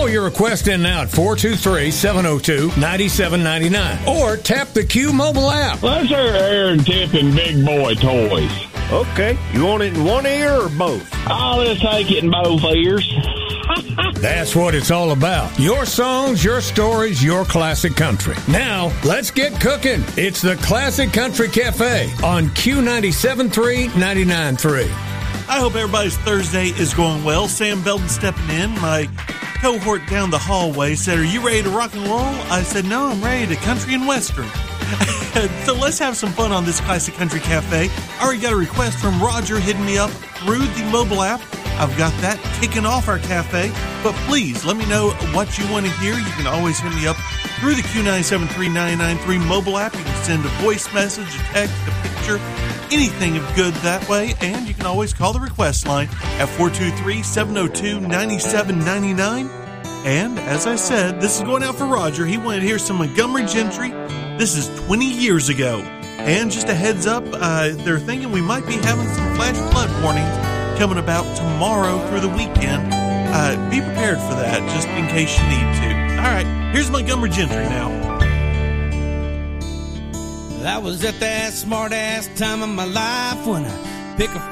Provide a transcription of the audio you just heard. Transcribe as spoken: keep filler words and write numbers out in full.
Call your request in now at four two three, seven oh two, nine seven nine nine or tap the Q mobile app. Let's hear Aaron tipping big boy toys. Okay. You want it in one ear or both? Oh, let's take it in both ears. That's what it's all about. Your songs, your stories, your classic country. Now, let's get cooking. It's the Classic Country Cafe on Q ninety-seven point three, ninety-nine point three. I hope everybody's Thursday is going well. Sam Belton stepping in. My cohort down the hallway said, "Are you ready to rock and roll?" I said, "No, I'm ready to country and western." So let's have some fun on this Classic Country Cafe. I already got a request from Roger hitting me up through the mobile app. I've got that kicking off our cafe. But please, let me know what you want to hear. You can always hit me up through the Q nine seven three, nine nine three mobile app. You can send a voice message, a text, a picture, anything of good that way. And you can always call the request line at four two three, seven oh two, nine seven nine nine. And as I said, this is going out for Roger. He wanted to hear some Montgomery Gentry. This is twenty years ago. And just a heads up, uh, they're thinking we might be having some flash flood warnings coming about tomorrow through the weekend. Uh, be prepared for that, just in case you need to. All right, here's Montgomery Gentry now. I was at that smart-ass time of my life when I pick a